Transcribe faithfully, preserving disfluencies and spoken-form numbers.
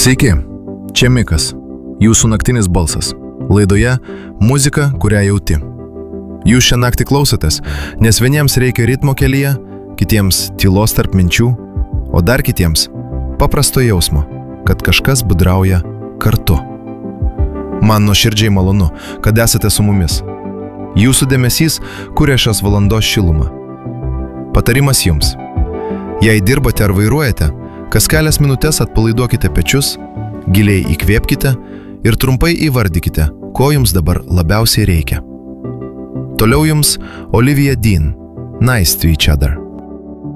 Sveiki, čia Mikas, jūsų naktinis balsas. Laidoje muzika, kurią jauti. Jūs šią naktį klausotės, nes vieniems reikia ritmo kelyje, kitiems tylos tarp minčių, o dar kitiems paprasto jausmo, kad kažkas budrauja kartu. Man nuoširdžiai malonu, kad esate su mumis. Jūsų dėmesys kuria šios valandos šilumą. Patarimas jums. Jei dirbate ar vairuojate, kas kelias minutės atpalaiduokite pečius, giliai įkvėpkite ir trumpai įvardykite, ko jums dabar labiausiai reikia. Toliau jums Olivia Dean, Nice to Each Other.